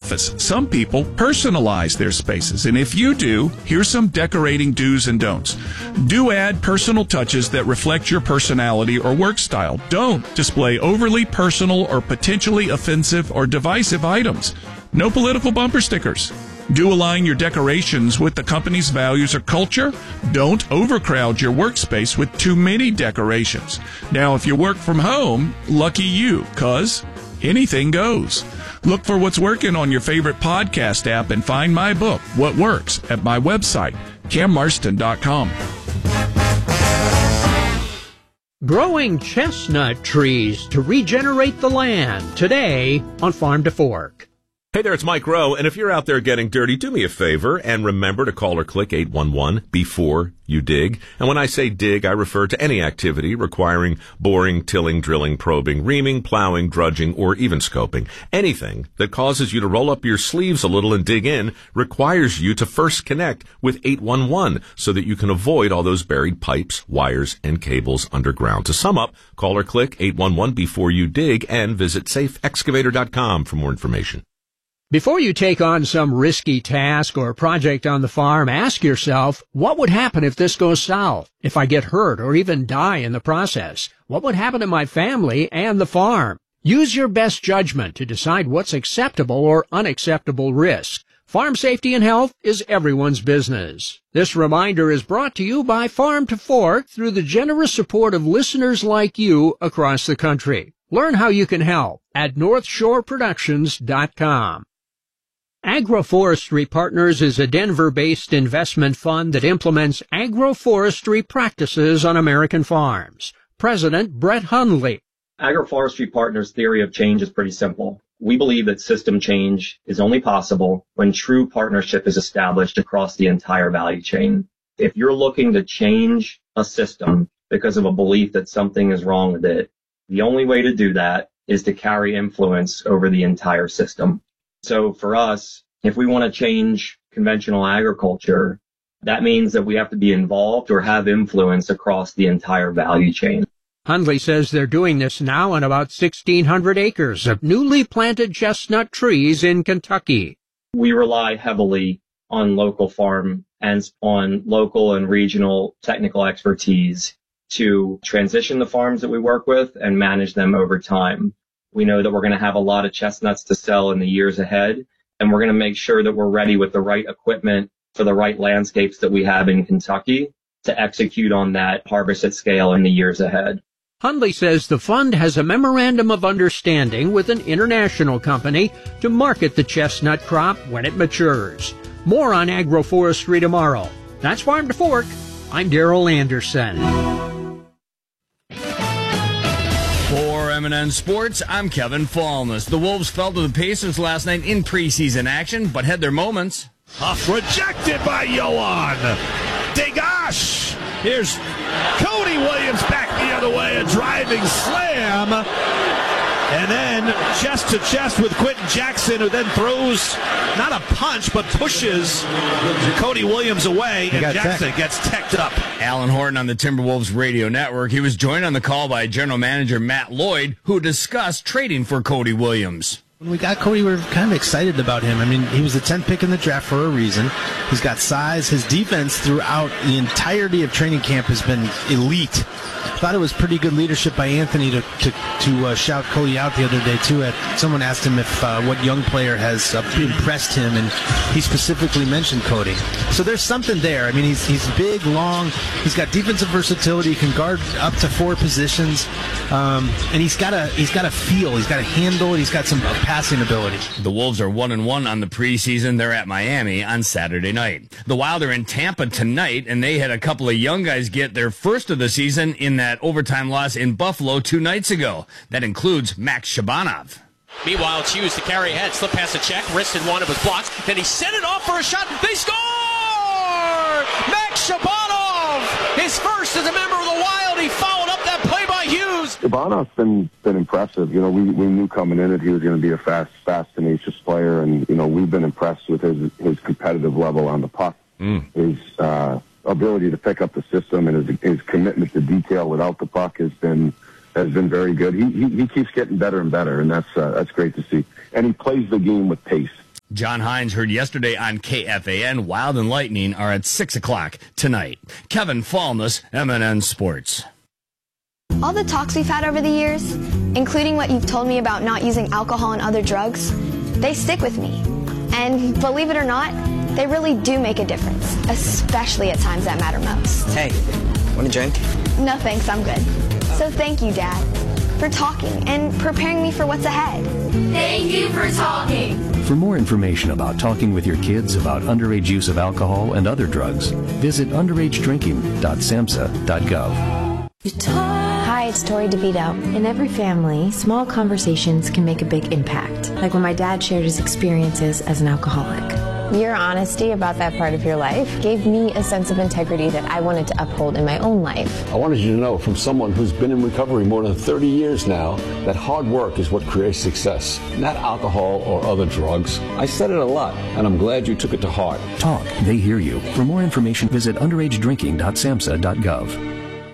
office. Some people personalize their spaces, and if you do, here's some decorating do's and don'ts. Do add personal touches that reflect your personality or work style. Don't display overly personal or potentially offensive or divisive items. No political bumper stickers. Do align your decorations with the company's values or culture. Don't overcrowd your workspace with too many decorations. Now, if you work from home, lucky you, 'cause anything goes. Look for what's working on your favorite podcast app and find my book, What Works, at my website, cammarston.com. Growing chestnut trees to regenerate the land, today on Farm to Fork. Hey there, it's Mike Rowe, and if you're out there getting dirty, do me a favor and remember to call or click 811 before you dig. And when I say dig, I refer to any activity requiring boring, tilling, drilling, probing, reaming, plowing, drudging, or even scoping. Anything that causes you to roll up your sleeves a little and dig in requires you to first connect with 811 so that you can avoid all those buried pipes, wires, and cables underground. To sum up, call or click 811 before you dig and visit safeexcavator.com for more information. Before you take on some risky task or project on the farm, ask yourself, what would happen if this goes south? If I get hurt or even die in the process? What would happen to my family and the farm? Use your best judgment to decide what's acceptable or unacceptable risk. Farm safety and health is everyone's business. This reminder is brought to you by Farm to Fork through the generous support of listeners like you across the country. Learn how you can help at NorthshoreProductions.com. Agroforestry Partners is a Denver-based investment fund that implements agroforestry practices on American farms. President Brett Hundley. Agroforestry Partners' theory of change is pretty simple. We believe that system change is only possible when true partnership is established across the entire value chain. If you're looking to change a system because of a belief that something is wrong with it, the only way to do that is to carry influence over the entire system. So for us, if we want to change conventional agriculture, that means that we have to be involved or have influence across the entire value chain. Hundley says they're doing this now on about 1,600 acres of newly planted chestnut trees in Kentucky. We rely heavily on local farm and on local and regional technical expertise to transition the farms that we work with and manage them over time. We know that we're going to have a lot of chestnuts to sell in the years ahead, and we're going to make sure that we're ready with the right equipment for the right landscapes that we have in Kentucky to execute on that harvest at scale in the years ahead. Hundley says the fund has a memorandum of understanding with an international company to market the chestnut crop when it matures. More on agroforestry tomorrow. That's Farm to Fork. I'm Darrell Anderson. For M&N Sports, I'm Kevin Fallness. The Wolves fell to the Pacers last night in preseason action, but had their moments. Huff rejected by Yohan. Degash. Here's Cody Williams back the other way, a driving slam. And then chest to chest with Quentin Jackson, who then throws not a punch, but pushes Cody Williams away, and Jackson gets teched up. Alan Horton on the Timberwolves radio network. He was joined on the call by general manager Matt Lloyd, who discussed trading for Cody Williams. When we got Cody, we were kind of excited about him. I mean, he was the 10th pick in the draft for a reason. He's got size. His defense throughout the entirety of training camp has been elite. Thought it was pretty good leadership by Anthony to shout Cody out the other day, too. Someone asked him if what young player has impressed him, and he specifically mentioned Cody. So there's something there. I mean, he's big, long. He's got defensive versatility. He can guard up to 4 positions. And he's got a feel. He's got a handle. He's got some passing ability. The Wolves are 1-1 on the preseason. They're at Miami on Saturday night. The Wild are in Tampa tonight, and they had a couple of young guys get their first of the season in that overtime loss in Buffalo 2 nights ago. That includes Max Shabanov. Meanwhile, it's Hughes to carry ahead, slip past the check, wristed one of his blocks, then he sent it off for a shot. They score! Max Shabanov, his first as a member of the Wild. He followed up that play by Hughes. Shabanov's been impressive. You know, we knew coming in that he was going to be a fast, tenacious player, and you know we've been impressed with his competitive level on the puck, his ability to pick up the system, and his commitment to detail without the puck has been very good. He keeps getting better and better, and that's great to see. And he plays the game with pace. John Hines heard yesterday on KFAN. Wild and Lightning are at 6 o'clock tonight. Kevin Fallness, MNN Sports. All the talks we've had over the years, including what you've told me about not using alcohol and other drugs, they stick with me. And believe it or not, they really do make a difference, especially at times that matter most. Hey, want a drink? No thanks, I'm good. So thank you, Dad, for talking and preparing me for what's ahead. Thank you for talking. For more information about talking with your kids about underage use of alcohol and other drugs, visit underagedrinking.samhsa.gov. Hi, it's Tori DeVito. In every family, small conversations can make a big impact, like when my dad shared his experiences as an alcoholic. Your honesty about that part of your life gave me a sense of integrity that I wanted to uphold in my own life. I wanted you to know from someone who's been in recovery more than 30 years now that hard work is what creates success, not alcohol or other drugs. I said it a lot, and I'm glad you took it to heart. Talk. They hear you. For more information, visit underagedrinking.samhsa.gov.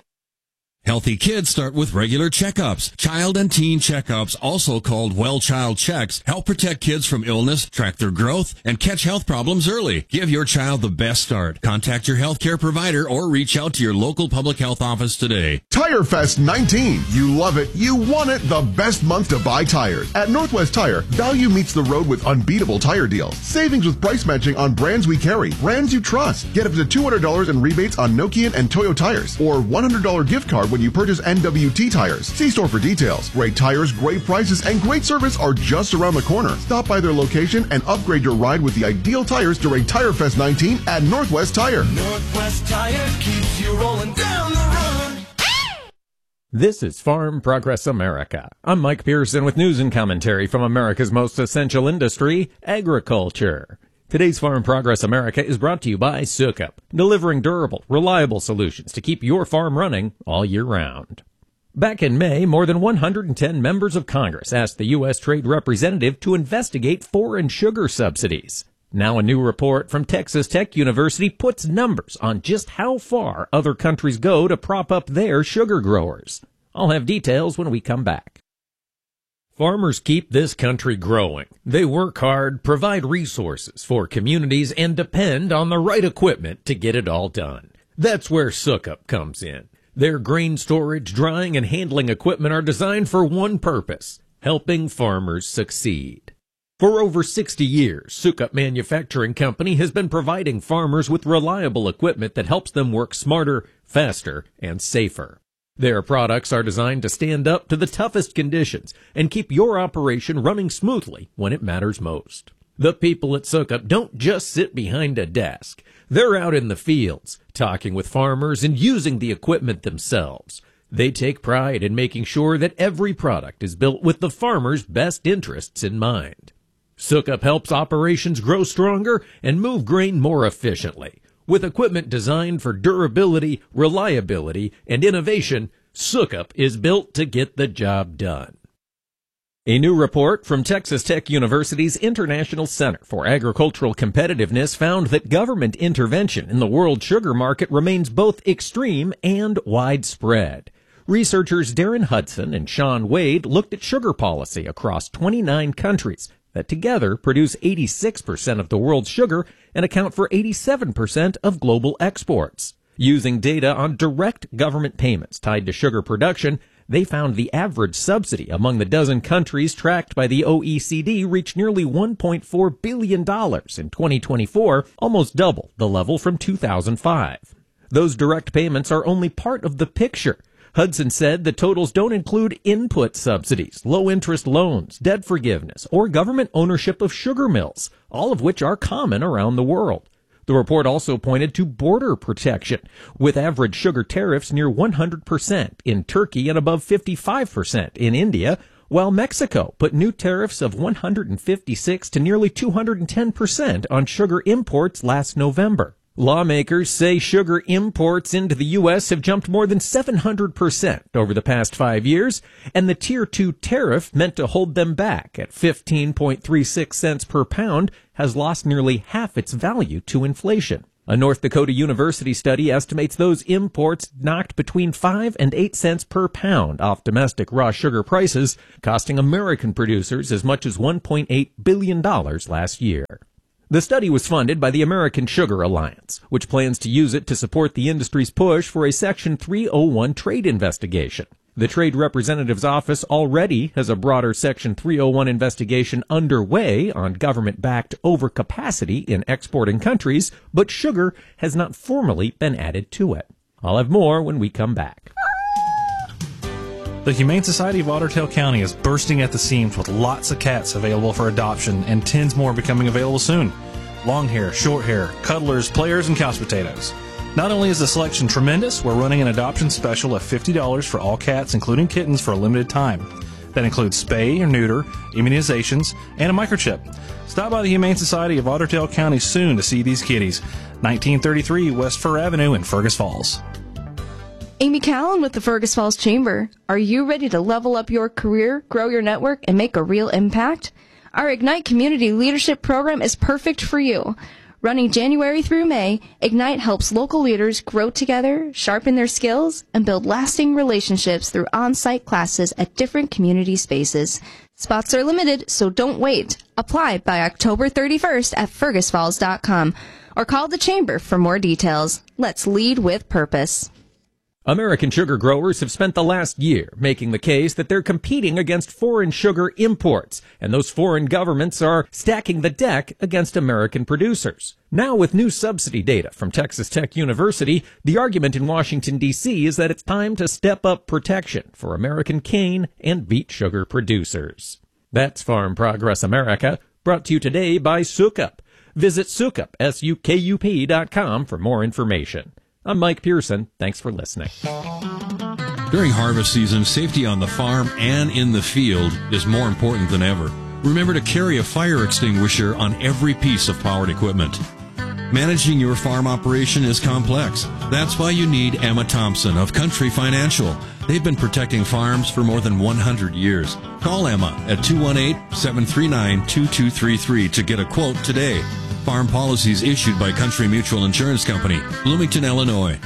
Healthy kids start with regular checkups. Child and teen checkups, also called Well Child Checks, help protect kids from illness, track their growth, and catch health problems early. Give your child the best start. Contact your healthcare provider or reach out to your local public health office today. Tire Fest 19. You love it. You want it. The best month to buy tires. At Northwest Tire, value meets the road with unbeatable tire deals. Savings with price matching on brands we carry, brands you trust. Get up to $200 in rebates on Nokian and Toyo tires, or $100 gift card when you purchase NWT tires. See store for details. Great tires, great prices, and great service are just around the corner. Stop by their location and upgrade your ride with the ideal tires during Tire Fest 19 at Northwest Tire. Northwest Tire keeps you rolling down the road. This is Farm Progress America. I'm Mike Pearson with news and commentary from America's most essential industry, agriculture. Today's Farm Progress America is brought to you by Sukup, delivering durable, reliable solutions to keep your farm running all year round. Back in May, more than 110 members of Congress asked the U.S. Trade Representative to investigate foreign sugar subsidies. Now a new report from Texas Tech University puts numbers on just how far other countries go to prop up their sugar growers. I'll have details when we come back. Farmers keep this country growing. They work hard, provide resources for communities, and depend on the right equipment to get it all done. That's where Sukup comes in. Their grain storage, drying, and handling equipment are designed for one purpose: helping farmers succeed. For over 60 years, Sukup Manufacturing Company has been providing farmers with reliable equipment that helps them work smarter, faster, and safer. Their products are designed to stand up to the toughest conditions and keep your operation running smoothly when it matters most. The people at Sukup don't just sit behind a desk. They're out in the fields, talking with farmers and using the equipment themselves. They take pride in making sure that every product is built with the farmer's best interests in mind. Sukup helps operations grow stronger and move grain more efficiently. With equipment designed for durability, reliability, and innovation, Sukup is built to get the job done. A new report from Texas Tech University's International Center for Agricultural Competitiveness found that government intervention in the world sugar market remains both extreme and widespread. Researchers Darren Hudson and Sean Wade looked at sugar policy across 29 countries that together produce 86% of the world's sugar and account for 87% of global exports. Using data on direct government payments tied to sugar production, they found the average subsidy among the dozen countries tracked by the OECD reached nearly $1.4 billion in 2024, almost double the level from 2005. Those direct payments are only part of the picture. Hudson said the totals don't include input subsidies, low-interest loans, debt forgiveness, or government ownership of sugar mills, all of which are common around the world. The report also pointed to border protection, with average sugar tariffs near 100% in Turkey and above 55% in India, while Mexico put new tariffs of 156 to nearly 210% on sugar imports last November. Lawmakers say sugar imports into the U.S. have jumped more than 700% over the past 5 years, and the Tier 2 tariff meant to hold them back at 15.36 cents per pound has lost nearly half its value to inflation. A North Dakota University study estimates those imports knocked between 5 and 8 cents per pound off domestic raw sugar prices, costing American producers as much as $1.8 billion last year. The study was funded by the American Sugar Alliance, which plans to use it to support the industry's push for a Section 301 trade investigation. The Trade Representative's office already has a broader Section 301 investigation underway on government-backed overcapacity in exporting countries, but sugar has not formally been added to it. I'll have more when we come back. The Humane Society of Otter Tail County is bursting at the seams with lots of cats available for adoption and tens more becoming available soon. Long hair, short hair, cuddlers, players, and couch potatoes. Not only is the selection tremendous, we're running an adoption special of $50 for all cats, including kittens, for a limited time. That includes spay or neuter, immunizations, and a microchip. Stop by the Humane Society of Otter Tail County soon to see these kitties. 1933 West Fur Avenue in Fergus Falls. Amy Callan with the Fergus Falls Chamber. Are you ready to level up your career, grow your network, and make a real impact? Our Ignite Community Leadership Program is perfect for you. Running January through May, Ignite helps local leaders grow together, sharpen their skills, and build lasting relationships through on-site classes at different community spaces. Spots are limited, so don't wait. Apply by October 31st at fergusfalls.com or call the Chamber for more details. Let's lead with purpose. American sugar growers have spent the last year making the case that they're competing against foreign sugar imports, and those foreign governments are stacking the deck against American producers. Now, with new subsidy data from Texas Tech University, the argument in Washington, D.C. is that it's time to step up protection for American cane and beet sugar producers. That's Farm Progress America, brought to you today by Sukup. Visit Sukup, SUKUP.com for more information. I'm Mike Pearson. Thanks for listening. During harvest season, safety on the farm and in the field is more important than ever. Remember to carry a fire extinguisher on every piece of powered equipment. Managing your farm operation is complex. That's why you need Emma Thompson of Country Financial. They've been protecting farms for more than 100 years. Call Emma at 218-739-2233 to get a quote today. Farm policies issued by Country Mutual Insurance Company, Bloomington, Illinois.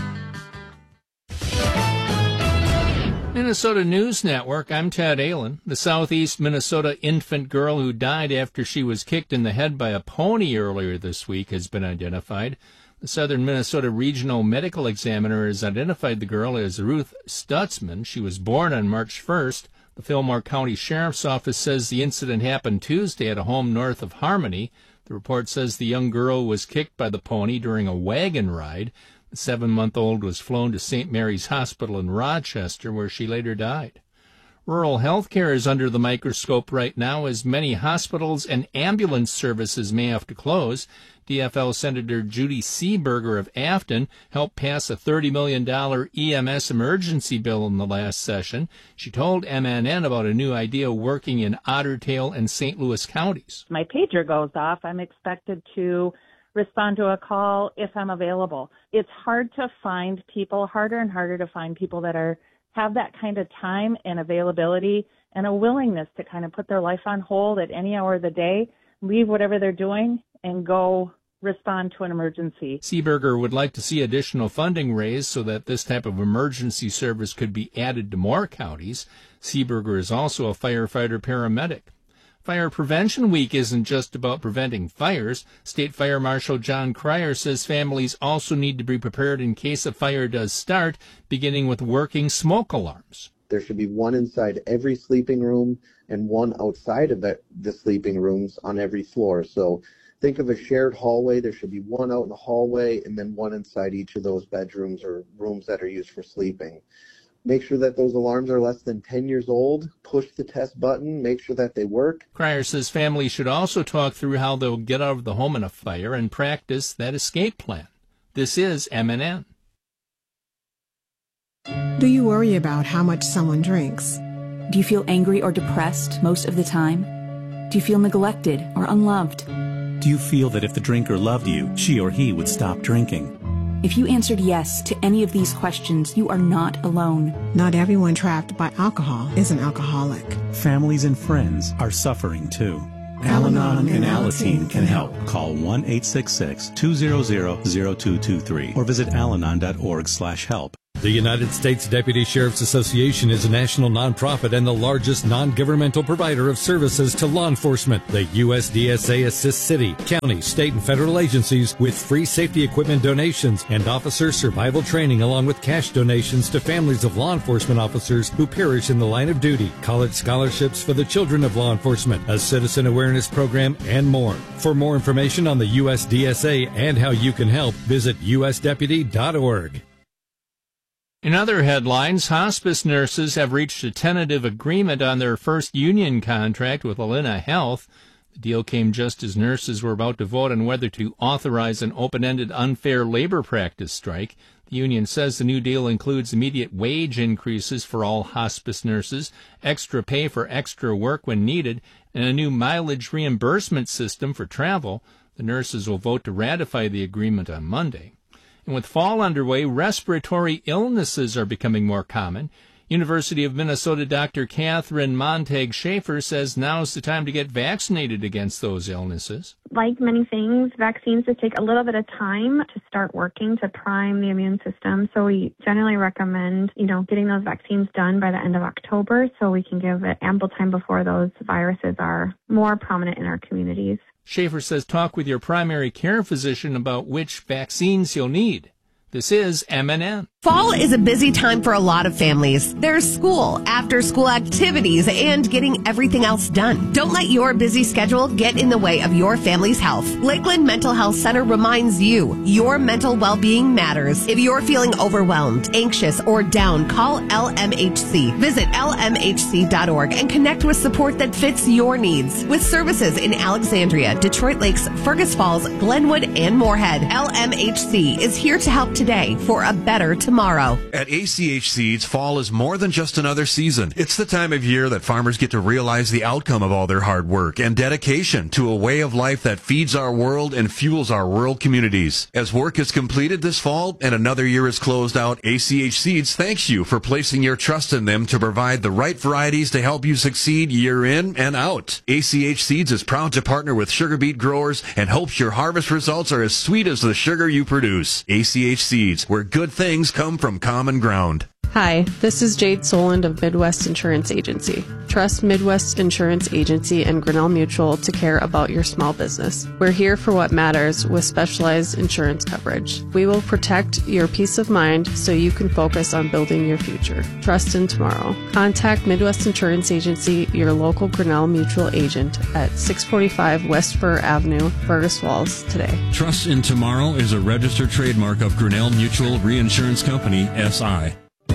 Minnesota News Network, I'm Ted Allen. The Southeast Minnesota infant girl who died after she was kicked in the head by a pony earlier this week has been identified. The Southern Minnesota Regional Medical Examiner has identified the girl as Ruth Stutzman. She was born on March 1st. The Fillmore County Sheriff's Office says the incident happened Tuesday at a home north of Harmony. The report says the young girl was kicked by the pony during a wagon ride. The 7-month-old was flown to St. Mary's Hospital in Rochester, where she later died. Rural health care is under the microscope right now as many hospitals and ambulance services may have to close. DFL Senator Judy Seeberger of Afton helped pass a $30 million EMS emergency bill in the last session. She told MNN about a new idea working in Otter Tail and St. Louis counties. My pager goes off. I'm expected to respond to a call if I'm available. It's hard to find people, harder and harder to find people that have that kind of time and availability and a willingness to kind of put their life on hold at any hour of the day, leave whatever they're doing, and go respond to an emergency. Seeberger would like to see additional funding raised so that this type of emergency service could be added to more counties. Seeberger is also a firefighter-paramedic. Fire Prevention Week isn't just about preventing fires. State Fire Marshal John Cryer says families also need to be prepared in case a fire does start, beginning with working smoke alarms. There should be one inside every sleeping room and one outside of the sleeping rooms on every floor. So think of a shared hallway. There should be one out in the hallway and then one inside each of those bedrooms or rooms that are used for sleeping. Make sure that those alarms are less than 10 years old. Push the test button. Make sure that they work. Cryer says families should also talk through how they'll get out of the home in a fire and practice that escape plan. This is MNN. Do you worry about how much someone drinks? Do you feel angry or depressed most of the time? Do you feel neglected or unloved? Do you feel that if the drinker loved you, she or he would stop drinking? If you answered yes to any of these questions, you are not alone. Not everyone trapped by alcohol is an alcoholic. Families and friends are suffering too. Al-Anon and Alateen can help. Call 1-866-200-0223 or visit alanon.org/help. The United States Deputy Sheriff's Association is a national nonprofit and the largest non-governmental provider of services to law enforcement. The USDSA assists city, county, state, and federal agencies with free safety equipment donations and officer survival training, along with cash donations to families of law enforcement officers who perish in the line of duty, college scholarships for the children of law enforcement, a citizen awareness program, and more. For more information on the USDSA and how you can help, visit usdeputy.org. In other headlines, hospice nurses have reached a tentative agreement on their first union contract with Allina Health. The deal came just as nurses were about to vote on whether to authorize an open-ended unfair labor practice strike. The union says the new deal includes immediate wage increases for all hospice nurses, extra pay for extra work when needed, and a new mileage reimbursement system for travel. The nurses will vote to ratify the agreement on Monday. And with fall underway, respiratory illnesses are becoming more common. University of Minnesota Dr. Catherine Montag-Schaefer says now's the time to get vaccinated against those illnesses. Like many things, vaccines just take a little bit of time to start working to prime the immune system. So we generally recommend, getting those vaccines done by the end of October so we can give it ample time before those viruses are more prominent in our communities. Schaefer says talk with your primary care physician about which vaccines you'll need. This is MNN. Fall is a busy time for a lot of families. There's school, after-school activities, and getting everything else done. Don't let your busy schedule get in the way of your family's health. Lakeland Mental Health Center reminds you, your mental well-being matters. If you're feeling overwhelmed, anxious, or down, call LMHC. Visit lmhc.org and connect with support that fits your needs. With services in Alexandria, Detroit Lakes, Fergus Falls, Glenwood, and Moorhead, LMHC is here to help today for a better tomorrow. At ACH Seeds, fall is more than just another season. It's the time of year that farmers get to realize the outcome of all their hard work and dedication to a way of life that feeds our world and fuels our rural communities. As work is completed this fall and another year is closed out, ACH Seeds thanks you for placing your trust in them to provide the right varieties to help you succeed year in and out. ACH Seeds is proud to partner with sugar beet growers and hopes your harvest results are as sweet as the sugar you produce. ACH Seeds, where good things come from common ground. Hi, this is Jade Soland of Midwest Insurance Agency. Trust Midwest Insurance Agency and Grinnell Mutual to care about your small business. We're here for what matters with specialized insurance coverage. We will protect your peace of mind so you can focus on building your future. Trust in tomorrow. Contact Midwest Insurance Agency, your local Grinnell Mutual agent at 645 West Fur Avenue, Fergus Falls today. Trust in Tomorrow is a registered trademark of Grinnell Mutual Reinsurance Company, SI.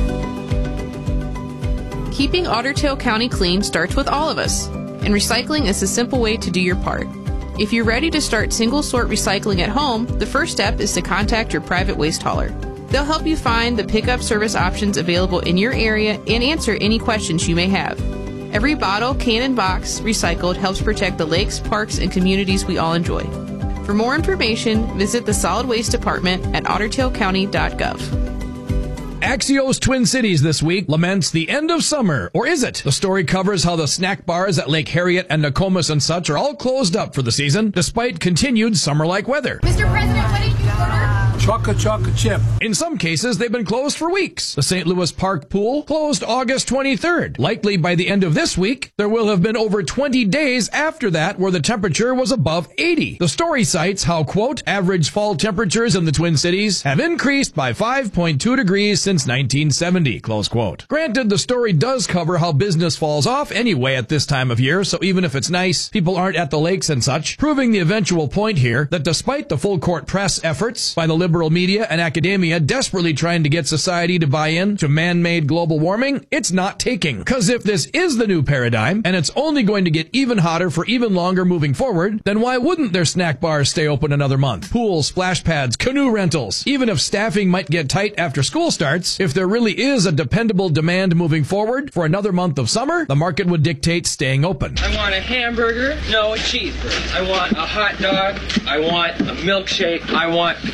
Keeping Otter Tail County clean starts with all of us, and recycling is a simple way to do your part. If you're ready to start single-sort recycling at home, the first step is to contact your private waste hauler. They'll help you find the pickup service options available in your area and answer any questions you may have. Every bottle, can, and box recycled helps protect the lakes, parks, and communities we all enjoy. For more information, visit the Solid Waste Department at ottertailcounty.gov. Axios Twin Cities this week laments the end of summer, or is it? The story covers how the snack bars at Lake Harriet and Nokomis and such are all closed up for the season, despite continued summer-like weather. Mr. President, what did you order? Chocolate chip. In some cases, they've been closed for weeks. The St. Louis Park Pool closed August 23rd. Likely by the end of this week, there will have been over 20 days after that where the temperature was above 80. The story cites how, quote, average fall temperatures in the Twin Cities have increased by 5.2 degrees since 1970, close quote. Granted, the story does cover how business falls off anyway at this time of year, so even if it's nice, people aren't at the lakes and such, proving the eventual point here that despite the full-court press efforts by the liberal media and academia desperately trying to get society to buy in to man-made global warming, it's not taking. Because if this is the new paradigm, and it's only going to get even hotter for even longer moving forward, then why wouldn't their snack bars stay open another month? Pools, splash pads, canoe rentals. Even if staffing might get tight after school starts, if there really is a dependable demand moving forward for another month of summer, the market would dictate staying open. I want a hamburger, no, a cheeseburger. I want a hot dog. I want a milkshake. I want potato chips.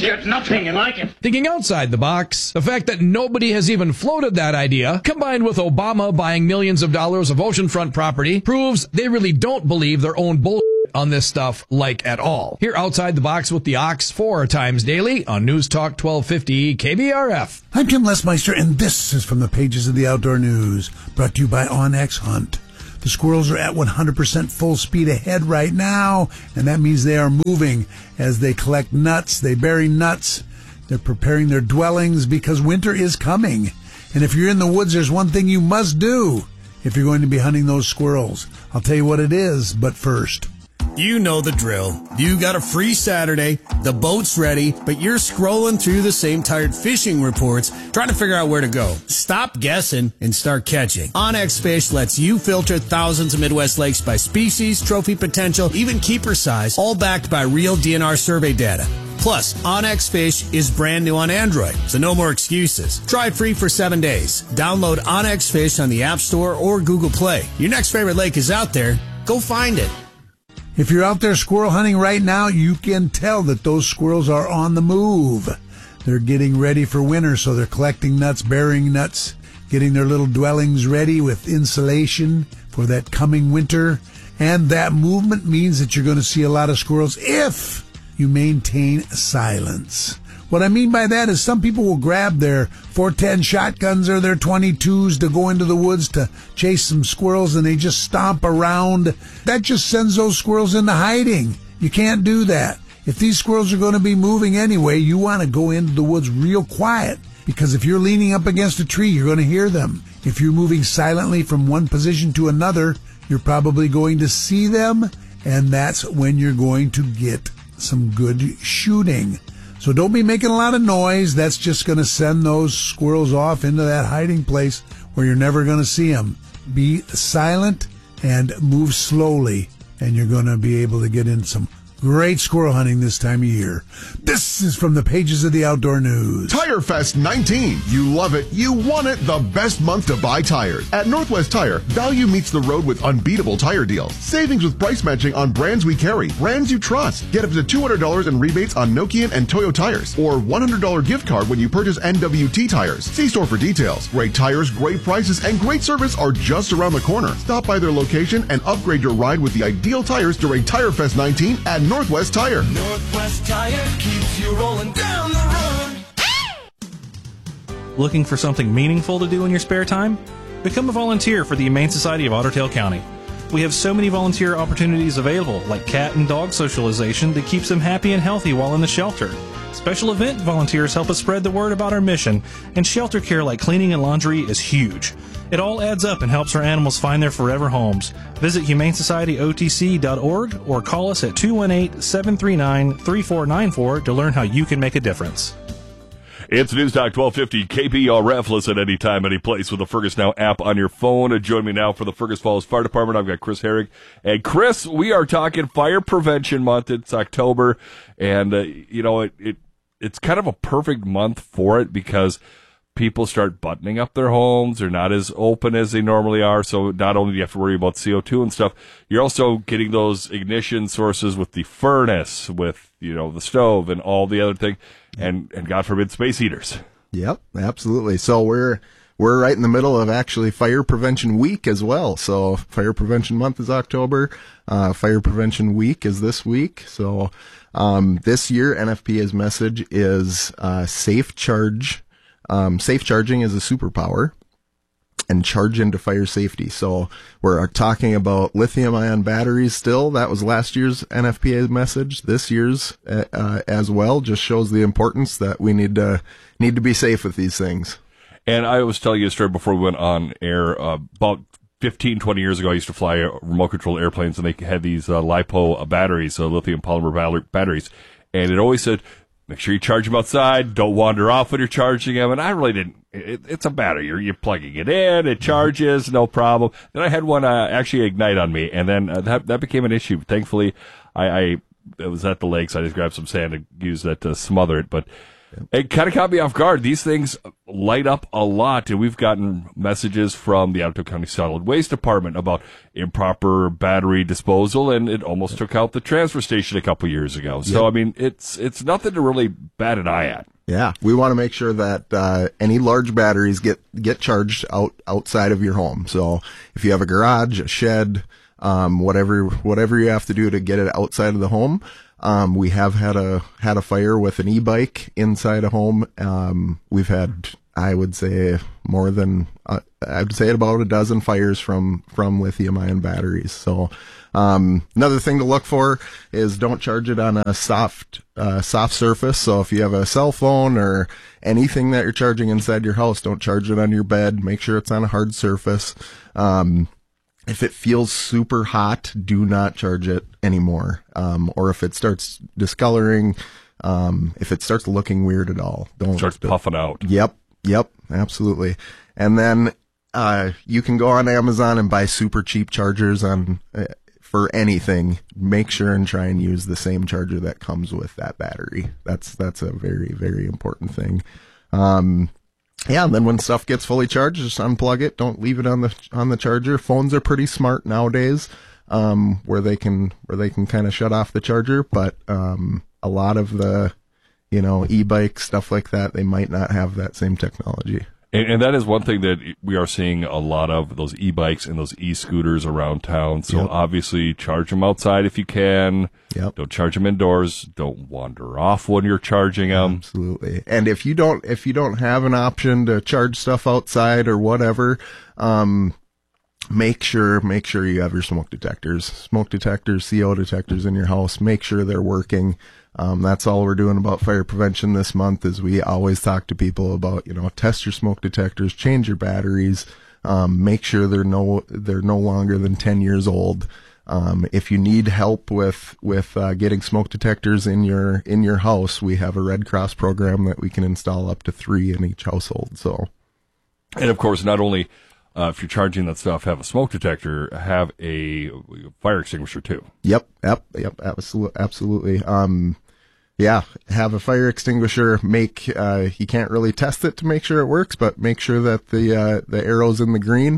yet nothing like it. Thinking outside the box, the fact that nobody has even floated that idea, combined with Obama buying millions of dollars of oceanfront property, proves they really don't believe their own bullshit on this stuff like at all. Here outside the box with the Ox 4 times daily on News Talk 1250 KBRF. I'm Tim Lesmeister, and this is from the pages of the Outdoor News, brought to you by OnX Hunt. The squirrels are at 100% full speed ahead right now, and that means they are moving as they collect nuts. They bury nuts. They're preparing their dwellings because winter is coming. And if you're in the woods, there's one thing you must do if you're going to be hunting those squirrels. I'll tell you what it is, but first. You know the drill. You got a free Saturday, the boat's ready, but you're scrolling through the same tired fishing reports, trying to figure out where to go. Stop guessing and start catching. OnX Fish lets you filter thousands of Midwest lakes by species, trophy potential, even keeper size, all backed by real DNR survey data. Plus, OnX Fish is brand new on Android, so no more excuses. Try it free for 7 days. Download OnX Fish on the App Store or Google Play. Your next favorite lake is out there. Go find it. If you're out there squirrel hunting right now, you can tell that those squirrels are on the move. They're getting ready for winter, so they're collecting nuts, burying nuts, getting their little dwellings ready with insulation for that coming winter. And that movement means that you're going to see a lot of squirrels if you maintain silence. What I mean by that is some people will grab their 410 shotguns or their 22s to go into the woods to chase some squirrels, and they just stomp around. That just sends those squirrels into hiding. You can't do that. If these squirrels are going to be moving anyway, you want to go into the woods real quiet, because if you're leaning up against a tree, you're going to hear them. If you're moving silently from one position to another, you're probably going to see them, and that's when you're going to get some good shooting. So don't be making a lot of noise. That's just going to send those squirrels off into that hiding place where you're never going to see them. Be silent and move slowly, and you're going to be able to get in some great squirrel hunting this time of year. This is from the pages of the Outdoor News. Tire Fest 19. You love it. You want it. The best month to buy tires. At Northwest Tire, value meets the road with unbeatable tire deals. Savings with price matching on brands we carry. Brands you trust. Get up to $200 in rebates on Nokian and Toyo tires. Or $100 gift card when you purchase NWT tires. See store for details. Great tires, great prices, and great service are just around the corner. Stop by their location and upgrade your ride with the ideal tires during Tire Fest 19 at Northwest Tire. Northwest Tire keeps you rolling down the road. Looking for something meaningful to do in your spare time? Become a volunteer for the Humane Society of Otter Tail County. We have so many volunteer opportunities available, like cat and dog socialization that keeps them happy and healthy while in the shelter. Special event volunteers help us spread the word about our mission, and shelter care like cleaning and laundry is huge. It all adds up and helps our animals find their forever homes. Visit humanesocietyotc.org or call us at 218-739-3494 to learn how you can make a difference. It's News Talk 1250 KBRF. Listen anytime, any place with the Fergus Now app on your phone. Join me now for the Fergus Falls Fire Department. I've got Chris Herrig. And Chris, we are talking Fire Prevention Month. It's October, and it's kind of a perfect month for it because people start buttoning up their homes. They're not as open as they normally are. So not only do you have to worry about CO2 and stuff, you're also getting those ignition sources with the furnace, with, the stove and all the other thing, and God forbid, space heaters. Yep, absolutely. So we're right in the middle of actually Fire Prevention Week as well. So Fire Prevention Month is October. Fire Prevention Week is this week. So this year, NFPA's message is safe charge. Safe charging is a superpower, and charge into fire safety. So we're talking about lithium-ion batteries still. That was last year's NFPA message. This year's as well just shows the importance that we need to be safe with these things. And I was telling you a story before we went on air. About 15, 20 years ago, I used to fly remote-controlled airplanes, and they had these LiPo batteries, so lithium polymer batteries. And it always said, make sure you charge them outside. Don't wander off when you're charging them. And I really didn't. It's a battery. You're plugging it in. It charges. No problem. Then I had one actually ignite on me, and then that became an issue. Thankfully, I was at the lake, so I just grabbed some sand and used that to smother it. But It kind of caught me off guard. These things light up a lot, and we've gotten messages from the Ottawa County Solid Waste Department about improper battery disposal, and it almost took out the transfer station a couple years ago. So, I mean, it's nothing to really bat an eye at. Yeah, we want to make sure that any large batteries get charged outside of your home. So if you have a garage, a shed, whatever you have to do to get it outside of the home. We have had a fire with an e-bike inside a home. We've had, I would say, more than I'd say about a dozen fires from lithium-ion batteries. So another thing to look for is don't charge it on a soft surface. So if you have a cell phone or anything that you're charging inside your house, don't charge it on your bed. Make sure it's on a hard surface. If it feels super hot, do not charge it anymore. Or if it starts discoloring, if it starts looking weird at all, don't. Starts puffing out. Yep, absolutely. And then you can go on Amazon and buy super cheap chargers for anything. Make sure and try and use the same charger that comes with that battery. That's a very, very important thing. Yeah, and then when stuff gets fully charged, just unplug it. Don't leave it on the charger. Phones are pretty smart nowadays, where they can kind of shut off the charger. But a lot of the, e-bike stuff like that, they might not have that same technology. And that is one thing that we are seeing a lot of, those e-bikes and those e-scooters around town. So obviously charge them outside if you can. Yep. Don't charge them indoors. Don't wander off when you're charging them. Absolutely. And if you don't have an option to charge stuff outside or whatever, make sure you have your smoke detectors, CO detectors in your house. Make sure they're working. That's all we're doing about fire prevention this month is we always talk to people about, test your smoke detectors, change your batteries, make sure they're no longer than 10 years old. If you need help with getting smoke detectors in your house, we have a Red Cross program that we can install up to 3 in each household. So, and of course, not only if you're charging that stuff, have a smoke detector, have a fire extinguisher too. Yep, absolutely. Yeah, have a fire extinguisher. You can't really test it to make sure it works, but make sure that the arrow's in the green.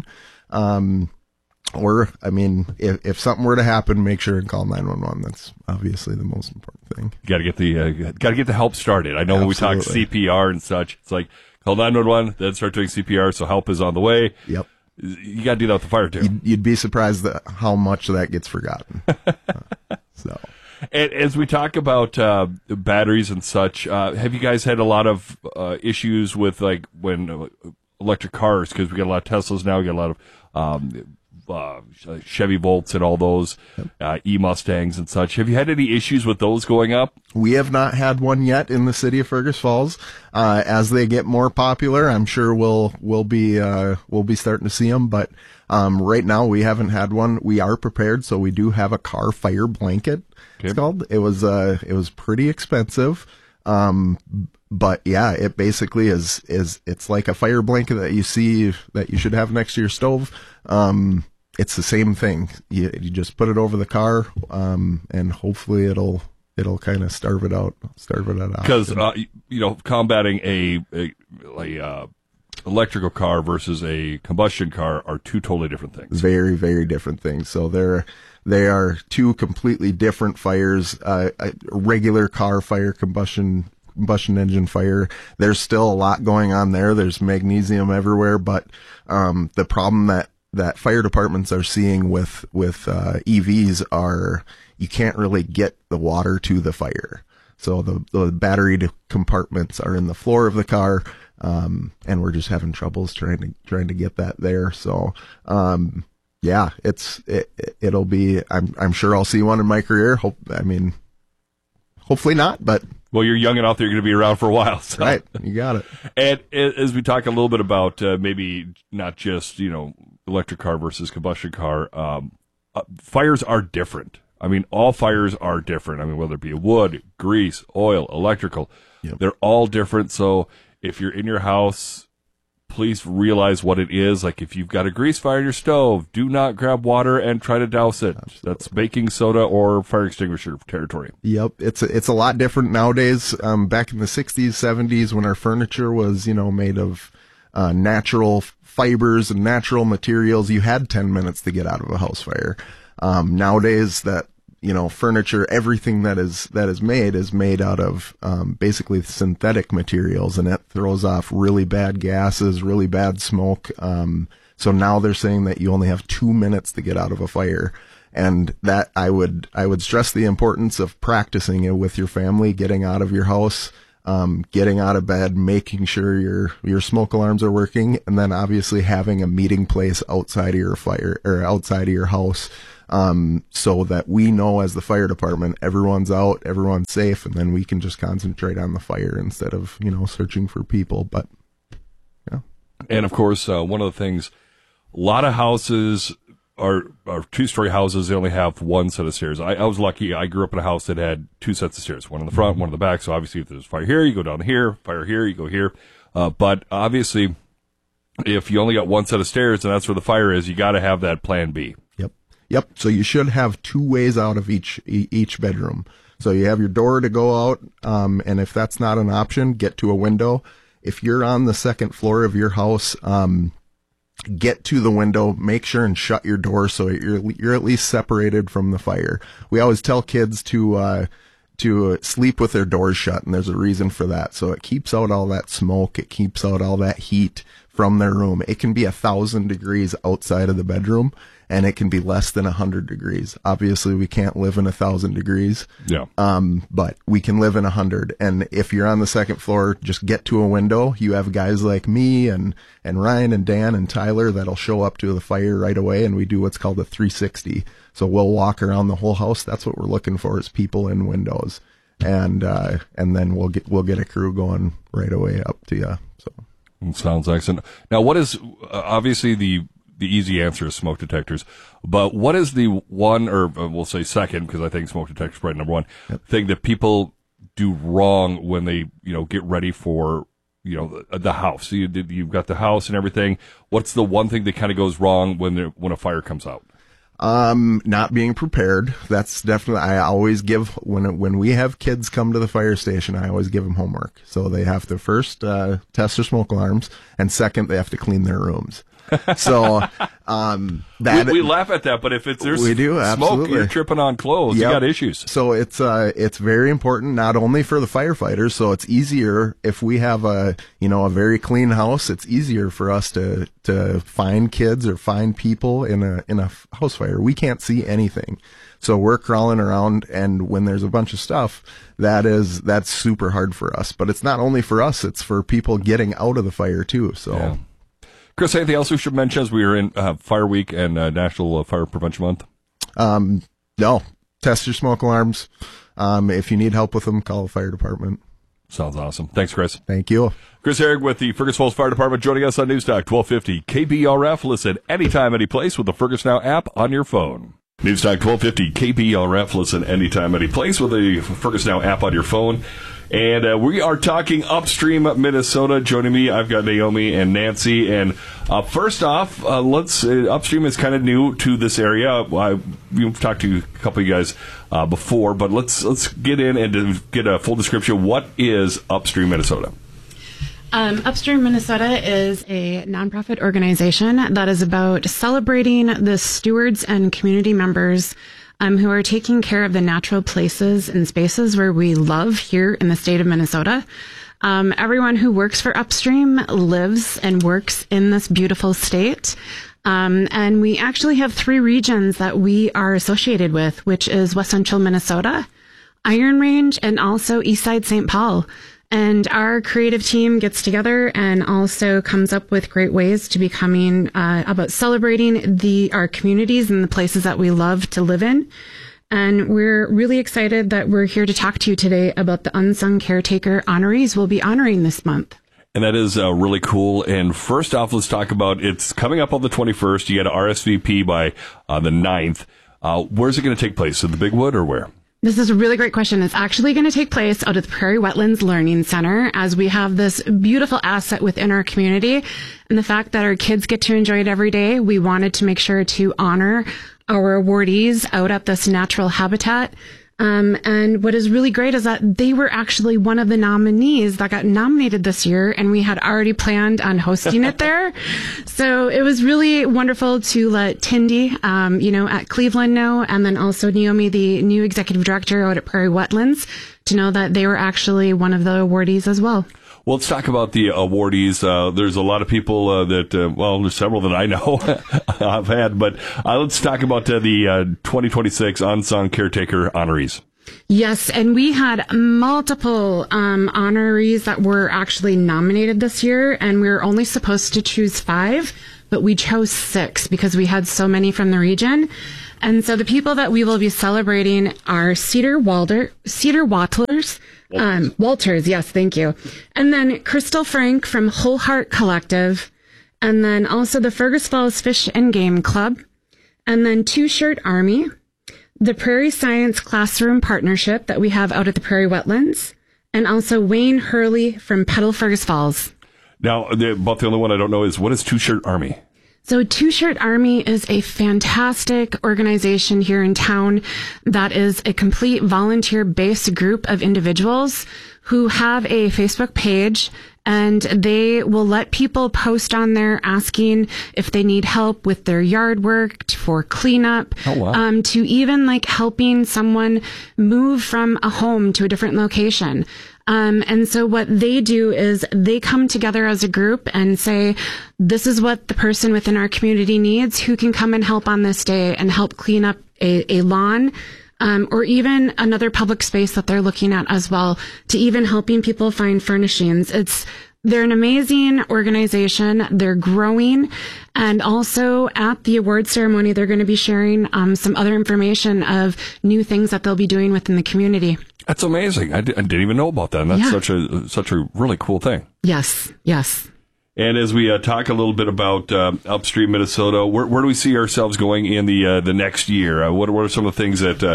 Or, if something were to happen, make sure and call 911. That's obviously the most important thing. Got to get the help started. I know when we talk CPR and such, it's like call 911, then start doing CPR, so help is on the way. Yep. You got to do that with the fire too. You'd be surprised at how much that gets forgotten. So. And as we talk about batteries and such, have you guys had a lot of issues with when electric cars? Because we got a lot of Teslas now, we got a lot of Chevy Volts and all those e-Mustangs and such. Have you had any issues with those going up? We have not had one yet in the city of Fergus Falls. As they get more popular, I'm sure we'll be starting to see them. But right now we haven't had one. We are prepared, so we do have a car fire blanket. Okay. It's called. It was pretty expensive. But yeah, it basically is it's like a fire blanket that you see that you should have next to your stove. It's the same thing. You just put it over the car, and hopefully it'll kind of starve it out. Because combating a electrical car versus a combustion car are two totally different things. Very, very different things. So they are two completely different fires. A regular car fire, combustion engine fire. There's still a lot going on there. There's magnesium everywhere, but the problem that fire departments are seeing with EVs are you can't really get the water to the fire. So the battery compartments are in the floor of the car, and we're just having troubles trying to get that there. So yeah, it'll be. I'm sure I'll see one in my career. Hopefully not, but. Well, you're young enough that you're going to be around for a while. So. Right, you got it. And as we talk a little bit about maybe not just electric car versus combustion car, fires are different. All fires are different. Whether it be wood, grease, oil, electrical, they're all different. So if you're in your house, please realize what it is. Like if you've got a grease fire in your stove, do not grab water and try to douse it. Absolutely. That's baking soda or fire extinguisher territory. Yep, it's a lot different nowadays. Back in the 60s, 70s, when our furniture was, made of natural fibers and natural materials, you had 10 minutes to get out of a house fire. Nowadays, that furniture, everything that is made out of basically synthetic materials, and it throws off really bad gases, really bad smoke. So now they're saying that you only have 2 minutes to get out of a fire, and that I would stress the importance of practicing it with your family, getting out of your house, getting out of bed, making sure your smoke alarms are working, and then obviously having a meeting place outside of your fire or outside of your house. So that we know as the fire department, everyone's out, everyone's safe, and then we can just concentrate on the fire instead of, searching for people. But, yeah. And of course, one of the things, a lot of houses are 2-story houses. They only have one set of stairs. I was lucky. I grew up in a house that had 2 sets of stairs, one in the front, one in the back. So obviously if there's fire here, you go down here, fire here, you go here. But obviously if you only got one set of stairs and that's where the fire is, you got to have that plan B. Yep. So you should have 2 ways out of each bedroom. So you have your door to go out, and if that's not an option, get to a window. If you're on the 2nd floor of your house, get to the window, make sure and shut your door so you're at least separated from the fire. We always tell kids to sleep with their doors shut, and there's a reason for that. So it keeps out all that smoke, it keeps out all that heat from their room. It can be 1,000 degrees outside of the bedroom, and it can be less than 100 degrees. Obviously, we can't live in 1,000 degrees. Yeah. But we can live in 100. And if you're on the 2nd floor, just get to a window. You have guys like me and Ryan and Dan and Tyler that'll show up to the fire right away, and we do what's called a 360. So we'll walk around the whole house. That's what we're looking for, is people in windows. And then we'll get a crew going right away up to you. So it sounds excellent. Now, what is obviously the easy answer is smoke detectors, but what is the one, or we'll say second, because I think smoke detectors is probably number one thing that people do wrong when they get ready for the house? So you've got the house and everything. What's the one thing that kind of goes wrong when a fire comes out? Not being prepared. That's definitely, I always give, when we have kids come to the fire station, I always give them homework. So they have to first, test their smoke alarms, and second, they have to clean their rooms. So, that we laugh at that, but if there's smoke, absolutely. You're tripping on clothes. Yep. You got issues. So it's very important, not only for the firefighters. So it's easier if we have a very clean house. It's easier for us to find kids or find people in a house fire. We can't see anything. So we're crawling around, and when there's a bunch of stuff, that's super hard for us. But it's not only for us, it's for people getting out of the fire too. So. Yeah. Chris, anything else we should mention as we are in Fire Week and National Fire Prevention Month? No. Test your smoke alarms. If you need help with them, call the fire department. Sounds awesome. Thanks, Chris. Thank you. Chris Herrig with the Fergus Falls Fire Department joining us on News Talk 1250 KBRF. Listen anytime, any place with the Fergus Now app on your phone. News Talk 1250 KBRF. Listen anytime, any place with the Fergus Now app on your phone. And we are talking Upstream, Minnesota. Joining me, I've got Naomi and Nancy. And first off, Upstream is kind of new to this area. We've talked to a couple of you guys before, but let's get in and get a full description. What is Upstream, Minnesota? Upstream Minnesota is a nonprofit organization that is about celebrating the stewards and community members who are taking care of the natural places and spaces where we love here in the state of Minnesota. Everyone who works for Upstream lives and works in this beautiful state. And we actually have 3 regions that we are associated with, which is West Central Minnesota, Iron Range, and also Eastside St. Paul. And our creative team gets together and also comes up with great ways to becoming about celebrating our communities and the places that we love to live in. And we're really excited that we're here to talk to you today about the Unsung Caretaker honorees we'll be honoring this month. And that is really cool. And first off, let's talk about, it's coming up on the 21st. You got to RSVP by the 9th. Where's it going to take place? In the Big Wood or where? This is a really great question. It's actually going to take place out at the Prairie Wetlands Learning Center, as we have this beautiful asset within our community. And the fact that our kids get to enjoy it every day, we wanted to make sure to honor our awardees out at this natural habitat. And what is really great is that they were actually one of the nominees that got nominated this year, and we had already planned on hosting it there. So it was really wonderful to let Tindy, at Cleveland know, and then also Naomi, the new executive director out at Prairie Wetlands, to know that they were actually one of the awardees as well. Well, let's talk about the awardees. There's a lot of people there's several that I know I've had, but let's talk about the 2026 Unsung Caretaker honorees. Yes, and we had multiple honorees that were actually nominated this year, and we were only supposed to choose 5, but we chose 6 because we had so many from the region. And so the people that we will be celebrating are Cedar Wattlers. Walters, yes, thank you. And then Crystal Frank from Whole Heart Collective. And then also the Fergus Falls Fish and Game Club. And then Two Shirt Army. The Prairie Science Classroom Partnership that we have out at the Prairie Wetlands. And also Wayne Hurley from Petal Fergus Falls. Now, about the only one I don't know is, what is Two Shirt Army? So Two Shirt Army is a fantastic organization here in town that is a complete volunteer-based group of individuals who have a Facebook page, and they will let people post on there asking if they need help with their yard work, for cleanup, to even like helping someone move from a home to a different location. And so what they do is they come together as a group and say, this is what the person within our community needs, who can come and help on this day and help clean up a lawn, or even another public space that they're looking at as well, to even helping people find furnishings. They're an amazing organization. They're growing. And also at the award ceremony, they're going to be sharing some other information of new things that they'll be doing within the community. That's amazing. I didn't even know about that. And that's such a really cool thing. Yes. And as we talk a little bit about upstream Minnesota, where do we see ourselves going in the next year? What are some of the things that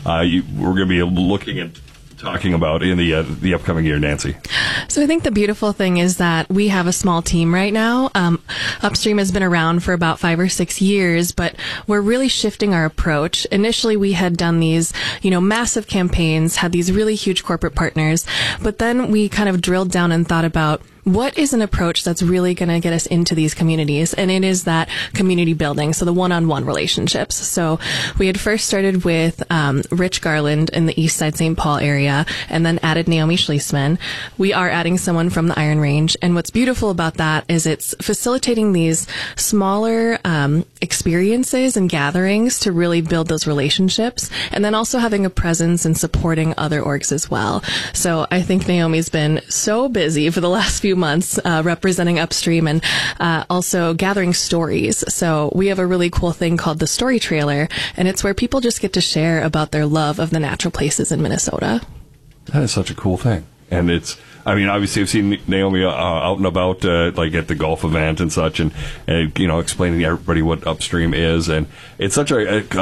we're going to be looking at talking about in the upcoming year, Nancy? So I think the beautiful thing is that we have a small team right now. Upstream has been around for about 5 or 6 years, but we're really shifting our approach. Initially, we had done these, massive campaigns, had these really huge corporate partners, but then we kind of drilled down and thought about what is an approach that's really going to get us into these communities? And it is that community building, so the one-on-one relationships. So we had first started with Rich Garland in the East Side St. Paul area, and then added Naomi Schlesman. We are adding someone from the Iron Range, and what's beautiful about that is it's facilitating these smaller experiences and gatherings to really build those relationships, and then also having a presence and supporting other orgs as well. So I think Naomi's been so busy for the last few months representing Upstream and also gathering stories. So we have a really cool thing called the Story Trailer, and it's where people just get to share about their love of the natural places in Minnesota. That is such a cool thing. And obviously I've seen Naomi out and about, like at the golf event and such, and explaining to everybody what Upstream is. And it's such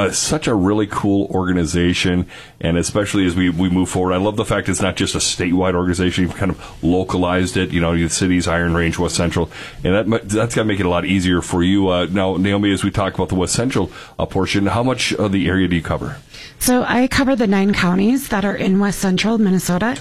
a really cool organization. And especially as we move forward, I love the fact it's not just a statewide organization. You've kind of localized it, the cities, Iron Range, West Central. And that's got to make it a lot easier for you. Now, Naomi, as we talk about the West Central portion, how much of the area do you cover? So I cover the 9 counties that are in West Central Minnesota.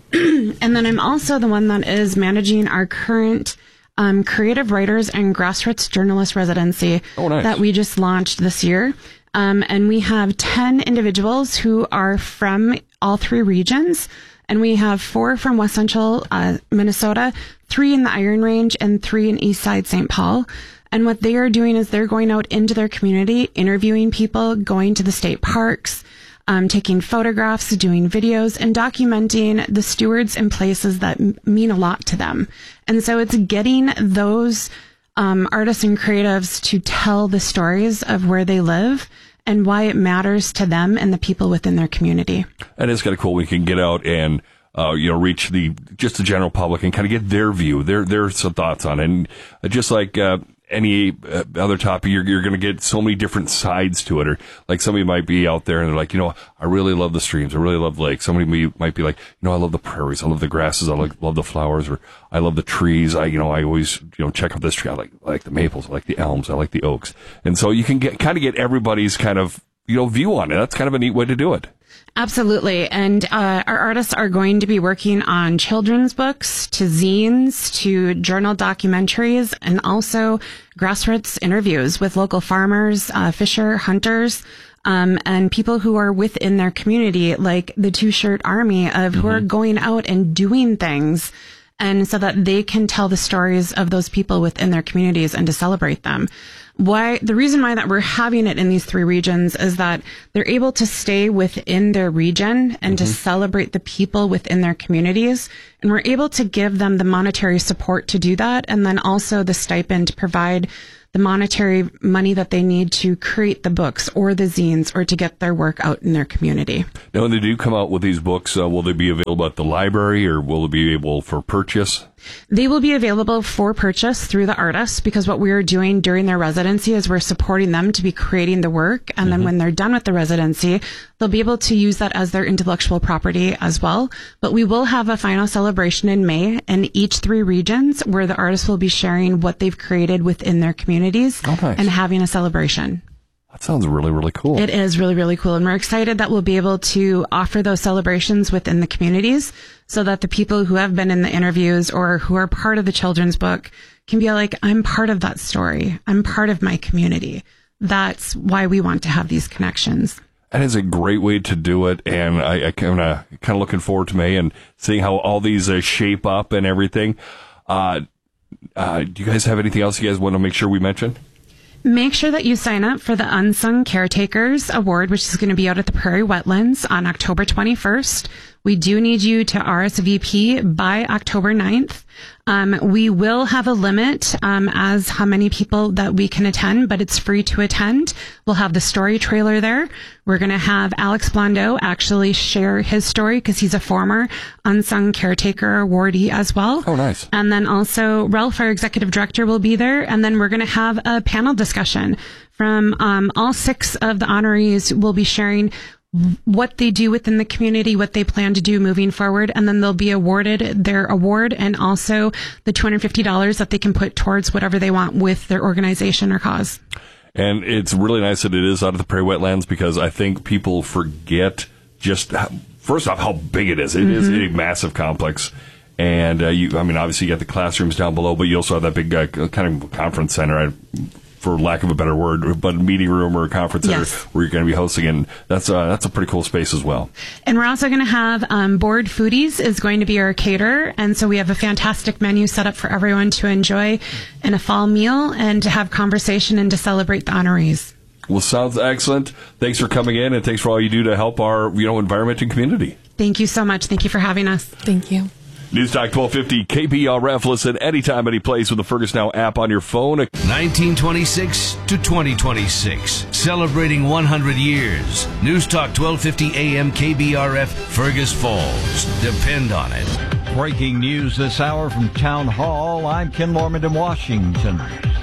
And then I'm also the one that is managing our current creative writers and grassroots journalist residency that we just launched this year. And we have 10 individuals who are from all 3 regions. And we have 4 from West Central Minnesota, 3 in the Iron Range, and 3 in East Side St. Paul. And what they are doing is they're going out into their community, interviewing people, going to the state parks, taking photographs, doing videos, and documenting the stewards and places that mean a lot to them. And so it's getting those artists and creatives to tell the stories of where they live and why it matters to them and the people within their community. And it's kind of cool. We can get out and reach the general public and kind of get their view, their thoughts on it. And just like any other topic, you're going to get so many different sides to it. Or like somebody might be out there and they're like, I really love the streams. I really love lakes. Somebody might be like, I love the prairies. I love the grasses. I love the flowers, or I love the trees. I always, check out this tree. I like the maples. I like the elms. I like the oaks. And so you can kind of get everybody's kind of, view on it. That's kind of a neat way to do it. Absolutely. And our artists are going to be working on children's books, to zines, to journal documentaries, and also grassroots interviews with local farmers, fisher, hunters, and people who are within their community, like the Two Shirt Army who are going out and doing things, and so that they can tell the stories of those people within their communities and to celebrate them. The reason why that we're having it in these 3 regions is that they're able to stay within their region and to celebrate the people within their communities. And we're able to give them the monetary support to do that. And then also the stipend to provide the monetary money that they need to create the books or the zines or to get their work out in their community. Now, when they do come out with these books, will they be available at the library, or will it be able for purchase? They will be available for purchase through the artists, because what we are doing during their residency is we're supporting them to be creating the work. And then when they're done with the residency, they'll be able to use that as their intellectual property as well. But we will have a final celebration in May in each 3 regions where the artists will be sharing what they've created within their communities and having a celebration. That sounds really, really cool. It is really, really cool. And we're excited that we'll be able to offer those celebrations within the communities so that the people who have been in the interviews or who are part of the children's book can be like, I'm part of that story. I'm part of my community. That's why we want to have these connections. That is a great way to do it. And I kind of looking forward to May and seeing how all these shape up and everything. Do you guys have anything else you guys want to make sure we mention? Make sure that you sign up for the Unsung Caretakers Award, which is going to be out at the Prairie Wetlands on October 21st. We do need you to RSVP by October 9th. We will have a limit as how many people that we can attend, but it's free to attend. We'll have the story trailer there. We're going to have Alex Blondeau actually share his story because he's a former Unsung Caretaker awardee as well. Oh, nice. And then also Ralph, our executive director, will be there. And then we're going to have a panel discussion from all 6 of the honorees will be sharing what they do within the community, what they plan to do moving forward, and then they'll be awarded their award and also the $250 that they can put towards whatever they want with their organization or cause. And it's really nice that it is out of the Prairie Wetlands, because I think people forget just, first off, how big it is. It is a massive complex. And obviously you got the classrooms down below, but you also have that big kind of conference center, for lack of a better word, but a meeting room or a conference center where you're going to be hosting. And that's a pretty cool space as well. And we're also going to have Board Foodies is going to be our caterer. And so we have a fantastic menu set up for everyone to enjoy in a fall meal and to have conversation and to celebrate the honorees. Well, sounds excellent. Thanks for coming in, and thanks for all you do to help our environment and community. Thank you so much. Thank you for having us. Thank you. News Talk 1250 KPRF. Listen anytime, any place with the Fergus Now app on your phone. 1926 to 2026, celebrating 100 years. News Talk 1250 AM KBRF, Fergus Falls. Depend on it. Breaking news this hour from Town Hall. I'm Ken Lorman in Washington.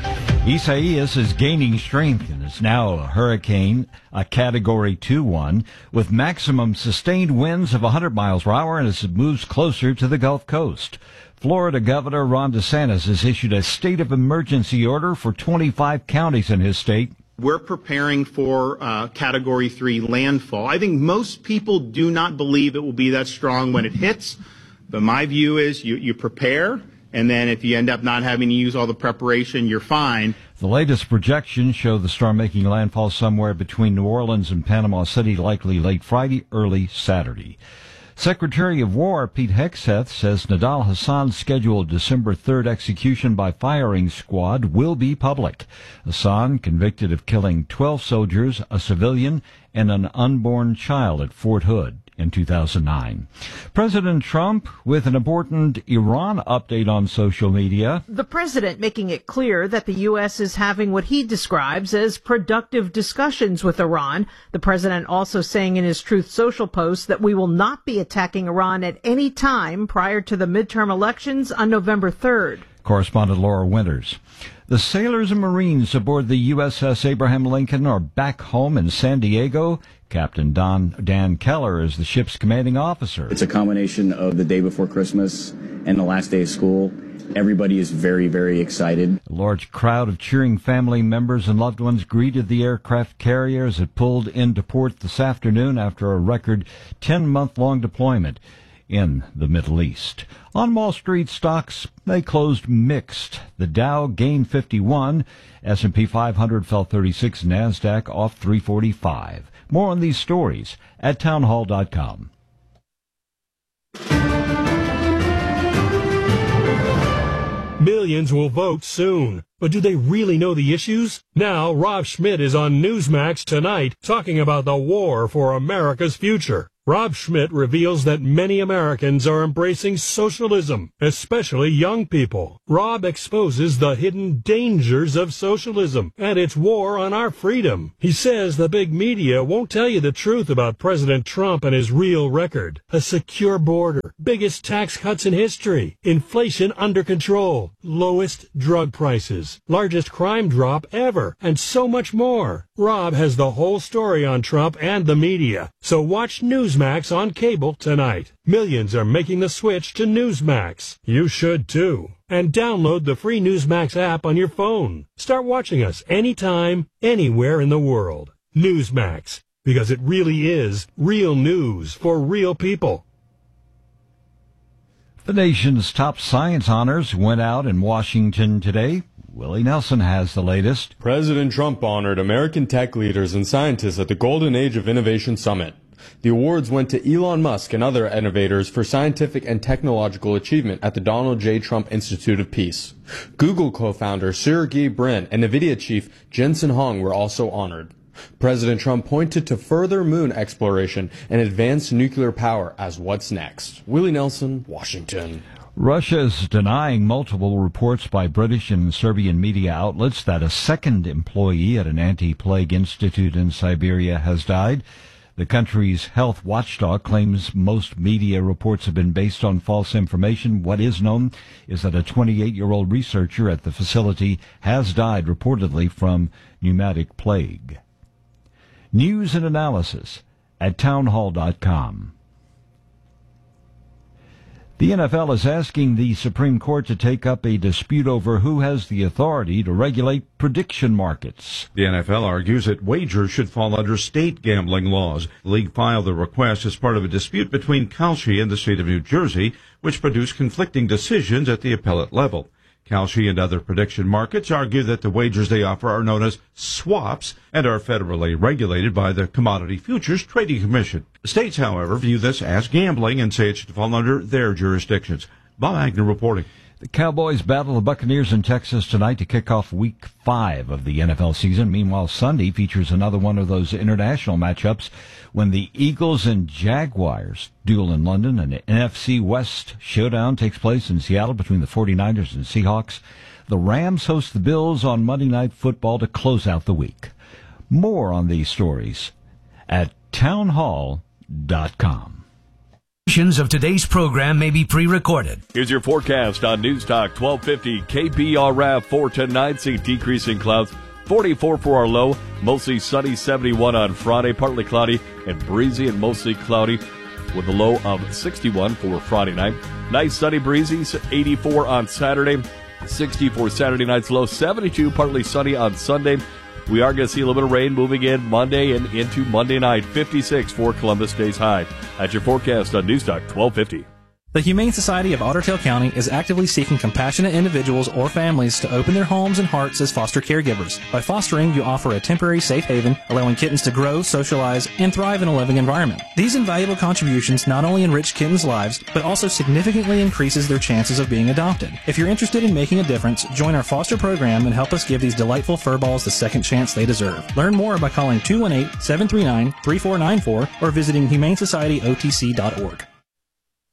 Isaias is gaining strength and is now a hurricane, a Category 2-1, with maximum sustained winds of 100 miles per hour as it moves closer to the Gulf Coast. Florida Governor Ron DeSantis has issued a state of emergency order for 25 counties in his state. We're preparing for Category 3 landfall. I think most people do not believe it will be that strong when it hits, but my view is you prepare. And then if you end up not having to use all the preparation, you're fine. The latest projections show the storm making landfall somewhere between New Orleans and Panama City, likely late Friday, early Saturday. Secretary of War Pete Hegseth says Nidal Hassan's scheduled December 3rd execution by firing squad will be public. Hassan, convicted of killing 12 soldiers, a civilian, and an unborn child at Fort Hood in 2009. President Trump with an important Iran update on social media. The president making it clear that the U.S. is having what he describes as productive discussions with Iran. The president also saying in his Truth Social post that we will not be attacking Iran at any time prior to the midterm elections on November 3rd. Correspondent Laura Winters. The sailors and Marines aboard the USS Abraham Lincoln are back home in San Diego. Captain Dan Keller is the ship's commanding officer. It's a combination of the day before Christmas and the last day of school. Everybody is very, very excited. A large crowd of cheering family members and loved ones greeted the aircraft carrier as it pulled into port this afternoon after a record 10-month-long deployment in the Middle East. On Wall Street, stocks, they closed mixed. The Dow gained 51, S&P 500 fell 36, NASDAQ off 345. More on these stories at townhall.com. Millions will vote soon, but do they really know the issues? Now, Rob Schmidt is on Newsmax tonight talking about the war for America's future. Rob Schmidt reveals that many Americans are embracing socialism, especially young people. Rob exposes the hidden dangers of socialism and its war on our freedom. He says the big media won't tell you the truth about President Trump and his real record. A secure border, biggest tax cuts in history, inflation under control, lowest drug prices, largest crime drop ever, and so much more. Rob has the whole story on Trump and the media, so watch Newsmax on cable tonight. Millions are making the switch to Newsmax. You should too. And download the free Newsmax app on your phone. Start watching us anytime, anywhere in the world. Newsmax, because it really is real news for real people. The nation's top science honors went out in Washington today. Willie Nelson has the latest. President Trump honored American tech leaders and scientists at the Golden Age of Innovation Summit. The awards went to Elon Musk and other innovators for scientific and technological achievement at the Donald J. Trump Institute of Peace. Google co-founder Sergey Brin and NVIDIA chief Jensen Huang were also honored. President Trump pointed to further moon exploration and advanced nuclear power as what's next. Willie Nelson, Washington. Russia is denying multiple reports by British and Serbian media outlets that a second employee at an anti-plague institute in Siberia has died. The country's health watchdog claims most media reports have been based on false information. What is known is that a 28-year-old researcher at the facility has died reportedly from pneumatic plague. News and analysis at townhall.com. The NFL is asking the Supreme Court to take up a dispute over who has the authority to regulate prediction markets. The NFL argues that wagers should fall under state gambling laws. The league filed the request as part of a dispute between Kalshi and the state of New Jersey, which produced conflicting decisions at the appellate level. Kalshi and other prediction markets argue that the wagers they offer are known as swaps and are federally regulated by the Commodity Futures Trading Commission. States, however, view this as gambling and say it should fall under their jurisdictions. Bob Agnew reporting. The Cowboys battle the Buccaneers in Texas tonight to kick off Week 5 of the NFL season. Meanwhile, Sunday features another one of those international matchups when the Eagles and Jaguars duel in London. An NFC West showdown takes place in Seattle between the 49ers and Seahawks. The Rams host the Bills on Monday Night Football to close out the week. More on these stories at townhall.com. Of today's program may be pre-recorded. Here's your forecast on News Talk 1250 KBRF for tonight. See decreasing clouds, 44 for our low, mostly sunny, 71 on Friday, partly cloudy and breezy and mostly cloudy with a low of 61 for Friday night. Nice sunny breezy, 84 on Saturday, 60 for Saturday night's low, 72 partly sunny on Sunday. We are going to see a little bit of rain moving in Monday and into Monday night. 56 for Columbus Day's high. That's your forecast on News Talk 1250. The Humane Society of Otter Tail County is actively seeking compassionate individuals or families to open their homes and hearts as foster caregivers. By fostering, you offer a temporary safe haven, allowing kittens to grow, socialize, and thrive in a living environment. These invaluable contributions not only enrich kittens' lives, but also significantly increases their chances of being adopted. If you're interested in making a difference, join our foster program and help us give these delightful furballs the second chance they deserve. Learn more by calling 218-739-3494 or visiting humanesocietyotc.org.